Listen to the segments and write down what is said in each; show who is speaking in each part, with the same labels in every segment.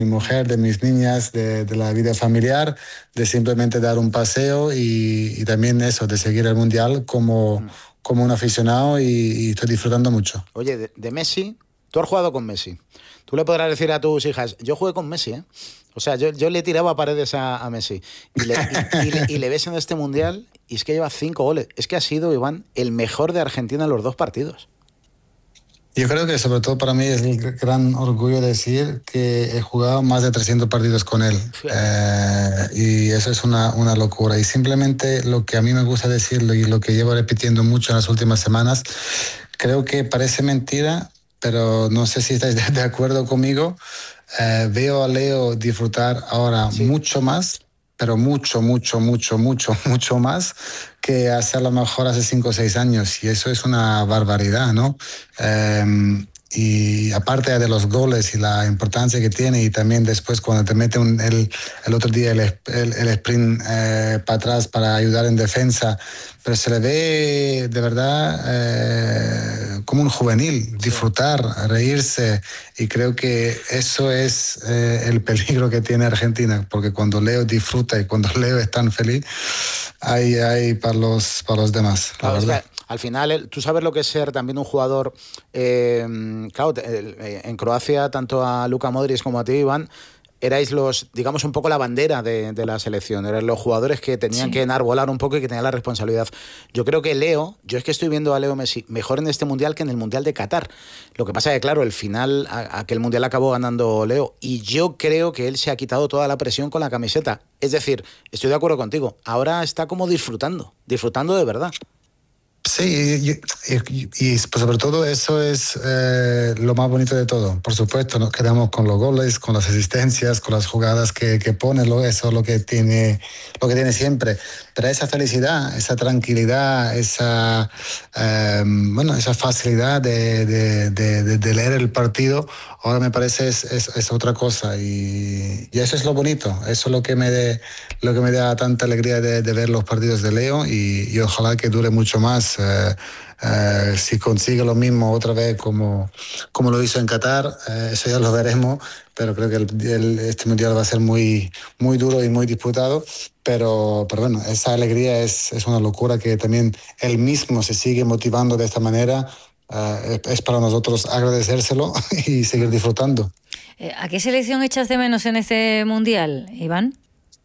Speaker 1: mi mujer, de mis niñas, de la vida familiar, de simplemente dar un paseo y también eso, de seguir el Mundial como un aficionado y estoy disfrutando mucho.
Speaker 2: Oye, de Messi, tú has jugado con Messi. Tú le podrás decir a tus hijas, yo jugué con Messi, ¿eh? O sea, yo le tiraba paredes a Messi. Y le ves en este Mundial y es que lleva 5 goles. Es que ha sido, Iván, el mejor de Argentina en los 2 partidos.
Speaker 1: Yo creo que sobre todo para mí es el gran orgullo decir que he jugado más de 300 partidos con él. Y eso es una locura. Y simplemente lo que a mí me gusta decirlo y lo que llevo repitiendo mucho en las últimas semanas, creo que parece mentira, pero no sé si estáis de acuerdo conmigo. Veo a Leo disfrutar ahora mucho más, pero mucho más que hace a lo mejor hace 5 o 6 años. Y eso es una barbaridad, ¿no? Y aparte de los goles y la importancia que tiene, y también después cuando te mete el otro día el sprint para atrás para ayudar en defensa, pero se le ve de verdad como un juvenil, disfrutar, reírse, y creo que eso es el peligro que tiene Argentina, porque cuando Leo disfruta y cuando Leo es tan feliz, hay para los demás, la verdad.
Speaker 2: Al final, tú sabes lo que es ser también un jugador, claro, en Croacia, tanto a Luka Modric como a ti, Iván, erais digamos, un poco la bandera de la selección, eran los jugadores que tenían que enarbolar un poco y que tenían la responsabilidad. Yo creo que yo es que estoy viendo a Leo Messi mejor en este Mundial que en el Mundial de Qatar. Lo que pasa es que, claro, el final, aquel Mundial acabó ganando Leo, y yo creo que él se ha quitado toda la presión con la camiseta. Es decir, estoy de acuerdo contigo, ahora está como disfrutando de verdad.
Speaker 1: Sí, y sobre todo eso es lo más bonito de todo. Por supuesto, nos quedamos con los goles, con las asistencias, con las jugadas que pone, eso es lo que tiene siempre. Pero esa felicidad, esa tranquilidad, esa facilidad de leer el partido, ahora me parece es otra cosa. Y eso es lo bonito, eso es lo que me da tanta alegría de ver los partidos de Leo, y ojalá que dure mucho más. Si consigue lo mismo otra vez como lo hizo en Qatar, eso ya lo veremos, pero creo que este Mundial va a ser muy, muy duro y muy disputado, pero bueno, esa alegría es una locura, que también él mismo se sigue motivando de esta manera. Es para nosotros agradecérselo y seguir disfrutando.
Speaker 3: ¿A qué selección echas de menos en este Mundial, Iván?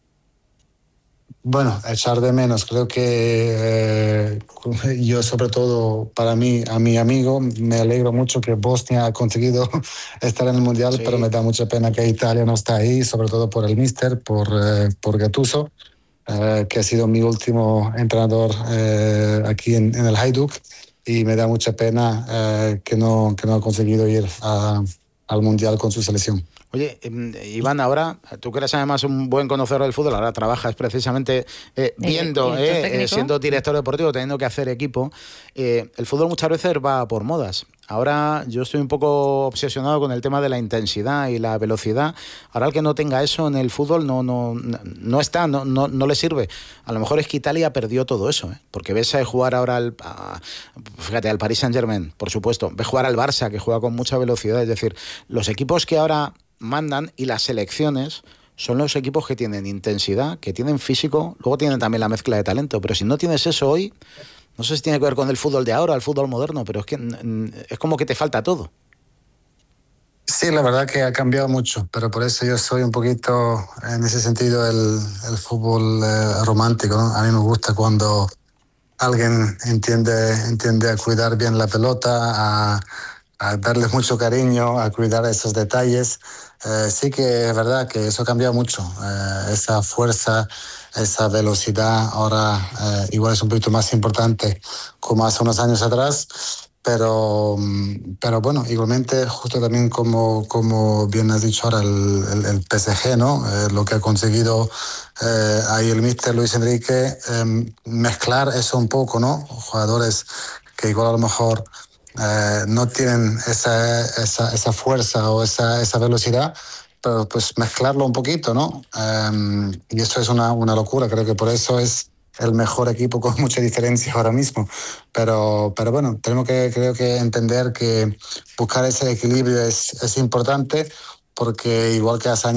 Speaker 1: Bueno, echar de menos, creo que yo, sobre todo para mí, a mi amigo, me alegro mucho que Bosnia ha conseguido estar en el Mundial, pero me da mucha pena que Italia no está ahí, sobre todo por el míster, por Gattuso, que ha sido mi último entrenador aquí en el Hajduk, y me da mucha pena que no ha conseguido ir al Mundial con su selección.
Speaker 2: Oye, Iván, ahora, tú que eres además un buen conocedor del fútbol, ahora trabajas precisamente siendo director deportivo, teniendo que hacer equipo. El fútbol muchas veces va por modas. Ahora yo estoy un poco obsesionado con el tema de la intensidad y la velocidad. Ahora el que no tenga eso en el fútbol no le sirve. A lo mejor es que Italia perdió todo eso, porque ves a jugar ahora al Paris Saint-Germain, por supuesto. Ves jugar al Barça, que juega con mucha velocidad. Es decir, los equipos que ahora mandan y las selecciones son los equipos que tienen intensidad, que tienen físico, luego tienen también la mezcla de talento, pero si no tienes eso hoy, no sé si tiene que ver con el fútbol de ahora, el fútbol moderno, pero es que es como que te falta todo.
Speaker 1: Sí, la verdad que ha cambiado mucho, pero por eso yo soy un poquito, en ese sentido, el fútbol romántico, ¿no? A mí me gusta cuando alguien entiende a cuidar bien la pelota, a darle mucho cariño, a cuidar esos detalles. Sí que es verdad que eso ha cambiado mucho. Esa fuerza, esa velocidad ahora igual es un poquito más importante como hace unos años atrás, pero bueno, igualmente, justo también como bien has dicho ahora, el PSG, ¿no? Lo que ha conseguido ahí el míster Luis Enrique, mezclar eso un poco, ¿no? Jugadores que igual a lo mejor no tienen esa fuerza o esa velocidad, pero pues mezclarlo un poquito, ¿no? Y eso es una locura. Creo que por eso es el mejor equipo con mucha diferencia ahora mismo. Pero bueno, creo que entender que buscar ese equilibrio es importante. porque igual que hace años